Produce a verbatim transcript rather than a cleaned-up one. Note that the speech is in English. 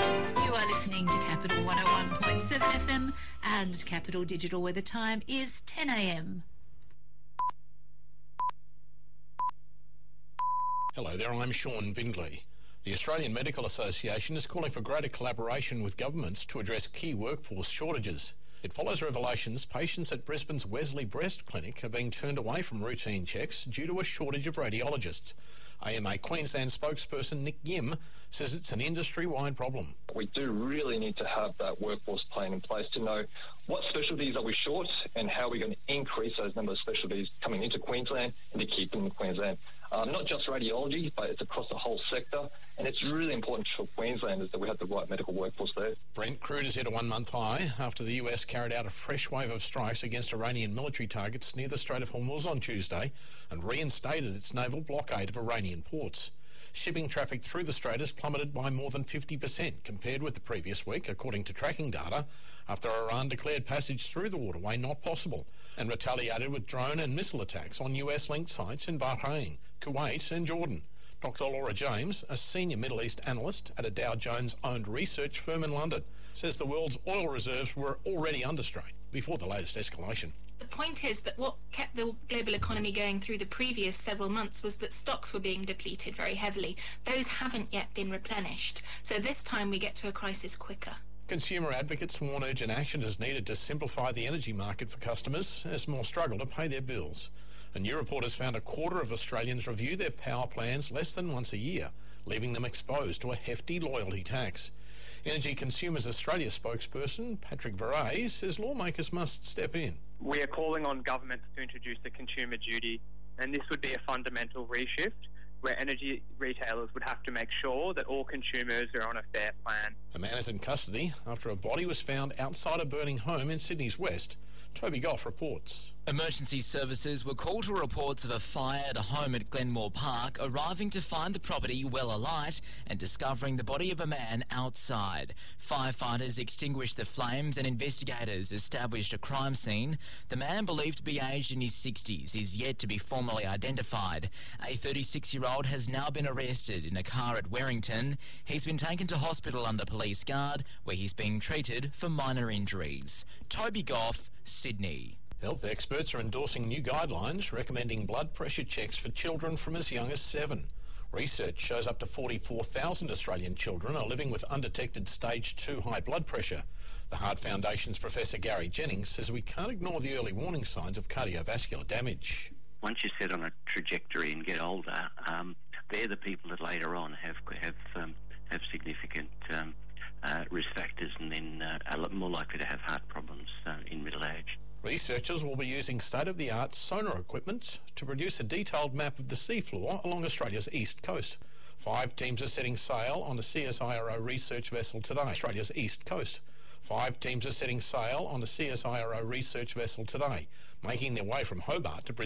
You are listening to Capital one oh one point seven F M and Capital Digital, where the time is ten a m. Hello there, I'm Sean Bindley. The Australian Medical Association is calling for greater collaboration with governments to address key workforce shortages. It follows revelations patients at Brisbane's Wesley Breast Clinic are being turned away from routine checks due to a shortage of radiologists. A M A Queensland spokesperson Nick Yim says it's an industry-wide problem. We do really need to have that workforce plan in place to know what specialties are we short and how we're going to increase those number of specialties coming into Queensland and to keep them in Queensland. Um, not just radiology, but it's across the whole sector, and it's really important for Queenslanders that we have the right medical workforce there. Brent crude is at a one-month high after the U S carried out a fresh wave of strikes against Iranian military targets near the Strait of Hormuz on Tuesday and reinstated its naval blockade of Iranian ports. Shipping traffic through the strait has plummeted by more than fifty percent compared with the previous week, according to tracking data, after Iran declared passage through the waterway not possible and retaliated with drone and missile attacks on U S-linked sites in Bahrain, Kuwait and Jordan. Doctor Laura James, a senior Middle East analyst at a Dow Jones-owned research firm in London, says the world's oil reserves were already under strain before the latest escalation. The point is that what kept the global economy going through the previous several months was that stocks were being depleted very heavily. Those haven't yet been replenished. So this time we get to a crisis quicker. Consumer advocates warn urgent action is needed to simplify the energy market for customers as more struggle to pay their bills. A new report has found a quarter of Australians review their power plans less than once a year, leaving them exposed to a hefty loyalty tax. Energy Consumers Australia spokesperson Patrick Varay says lawmakers must step in. We are calling on governments to introduce a consumer duty, and this would be a fundamental reshift where energy retailers would have to make sure that all consumers are on a fair plan. A man is in custody after a body was found outside a burning home in Sydney's west. Toby Goff reports. Emergency services were called to reports of a fire at a home at Glenmore Park, arriving to find the property well alight and discovering the body of a man outside. Firefighters extinguished the flames and investigators established a crime scene. The man, believed to be aged in his sixties, is yet to be formally identified. A thirty-six-year-old has now been arrested in a car at Werrington. He's been taken to hospital under police guard, where he's being treated for minor injuries. Toby Goff, Sydney. Health experts are endorsing new guidelines recommending blood pressure checks for children from as young as seven. Research shows up to forty-four thousand Australian children are living with undetected stage two high blood pressure. The Heart Foundation's Professor Gary Jennings says we can't ignore the early warning signs of cardiovascular damage. Once you set on a trajectory and get older, um, they're the people that later on have have um, have significant um, uh, risk factors and then uh, are more likely to have heart problems uh, in middle age. Researchers will be using state-of-the-art sonar equipment to produce a detailed map of the seafloor along Australia's east coast. Five teams are setting sail on the C S I R O research vessel today, Australia's east coast. Five teams are setting sail on the C S I R O research vessel today, making their way from Hobart to Brisbane.